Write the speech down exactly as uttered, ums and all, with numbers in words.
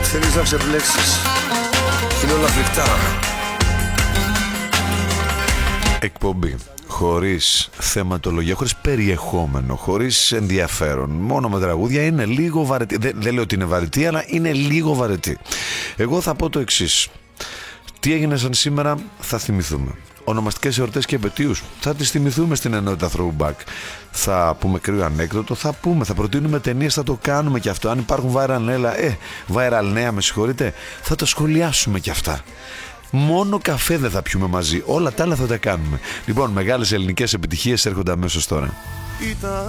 Θέλεις να ξεπλέξεις. Είναι όλα φρικτά. Εκπομπή χωρίς θεματολογία, χωρίς περιεχόμενο, χωρίς ενδιαφέρον, μόνο με τραγούδια, είναι λίγο βαρετή. Δεν, δεν λέω ότι είναι βαρετή, αλλά είναι λίγο βαρετή. Εγώ θα πω το εξής. Τι έγινε σαν σήμερα θα θυμηθούμε. Ονομαστικές εορτές και επετείους θα τις θυμηθούμε στην ενότητα Throwback. Θα πούμε κρύο ανέκδοτο, θα πούμε, θα προτείνουμε ταινίες, θα το κάνουμε και αυτό. Αν υπάρχουν viral νέα, ε, viral νέα, με συγχωρείτε, θα το σχολιάσουμε και αυτά. Μόνο καφέ δεν θα πιούμε μαζί, όλα τα άλλα θα τα κάνουμε. Λοιπόν, μεγάλες ελληνικές επιτυχίες έρχονται αμέσως τώρα. Ήταν